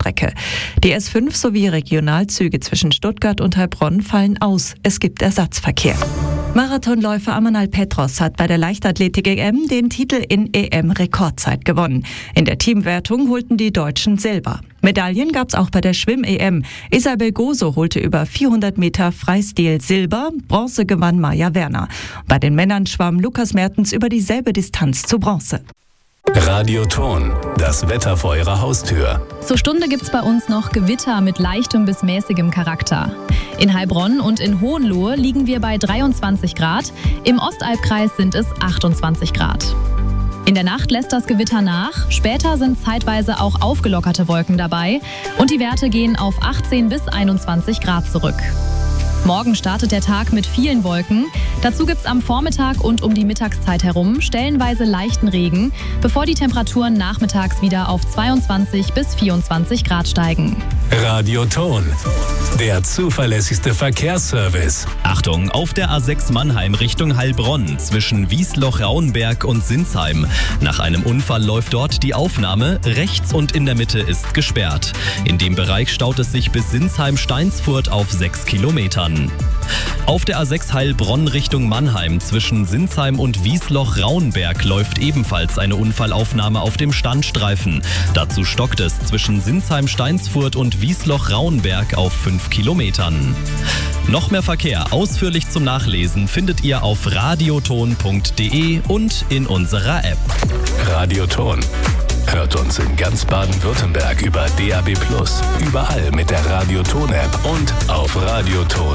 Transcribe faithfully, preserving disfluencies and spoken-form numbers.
Strecke. Die S fünf sowie Regionalzüge zwischen Stuttgart und Heilbronn fallen aus. Es gibt Ersatzverkehr. Marathonläufer Amanal Petros hat bei der Leichtathletik-E M den Titel in E M-Rekordzeit gewonnen. In der Teamwertung holten die Deutschen Silber. Medaillen gab's auch bei der Schwimm-E M. Isabel Goso holte über vierhundert Meter Freistil Silber, Bronze gewann Maja Werner. Bei den Männern schwamm Lukas Mertens über dieselbe Distanz zu Bronze. Radioton, das Wetter vor Ihrer Haustür. Zur Stunde gibt's bei uns noch Gewitter mit leichtem bis mäßigem Charakter. In Heilbronn und in Hohenlohe liegen wir bei dreiundzwanzig Grad, im Ostalbkreis sind es achtundzwanzig Grad. In der Nacht lässt das Gewitter nach, später sind zeitweise auch aufgelockerte Wolken dabei und die Werte gehen auf achtzehn bis einundzwanzig Grad zurück. Morgen startet der Tag mit vielen Wolken. Dazu gibt's am Vormittag und um die Mittagszeit herum stellenweise leichten Regen, bevor die Temperaturen nachmittags wieder auf zweiundzwanzig bis vierundzwanzig Grad steigen. Radioton, der zuverlässigste Verkehrsservice. Achtung, auf der A sechs Mannheim Richtung Heilbronn zwischen Wiesloch-Rauenberg und Sinsheim. Nach einem Unfall läuft dort die Aufnahme. Rechts und in der Mitte ist gesperrt. In dem Bereich staut es sich bis Sinsheim-Steinsfurt auf sechs Kilometern. Auf der A sechs Heilbronn Richtung Mannheim zwischen Sinsheim und Wiesloch-Rauenberg läuft ebenfalls eine Unfallaufnahme auf dem Standstreifen. Dazu stockt es zwischen Sinsheim-Steinsfurt und Wiesloch-Rauenberg auf fünf Kilometern. Noch mehr Verkehr ausführlich zum Nachlesen findet ihr auf radioton punkt de und in unserer App. Radioton. Hört uns in ganz Baden-Württemberg über D A B plus, überall mit der Radioton-App und auf radioton